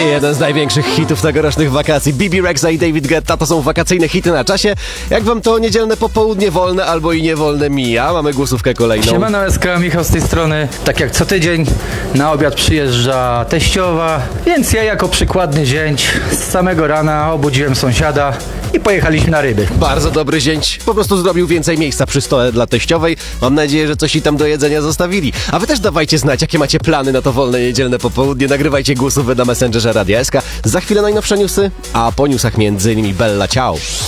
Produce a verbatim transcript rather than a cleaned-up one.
Jeden z największych hitów tegorocznych wakacji. Bibi Rexha i David Guetta to są wakacyjne hity na czasie. Jak wam to niedzielne popołudnie wolne albo i niewolne mija? Mamy głosówkę kolejną. Siemano, S K, Michał z tej strony. Tak jak co tydzień na obiad przyjeżdża teściowa, więc ja jako przykładny zięć z samego rana obudziłem sąsiada i pojechaliśmy na ryby. Bardzo dobry zięć. Po prostu zrobił więcej miejsca przy stole dla teściowej. Mam nadzieję, że coś i tam do jedzenia zostawili. A wy też dawajcie znać, jakie macie plany na to wolne niedzielne popołudnie. Nagrywajcie głosówkę na Messengerze Radia S K. Za chwilę najnowsze newsy, a po newsach między innymi Bella Ciao.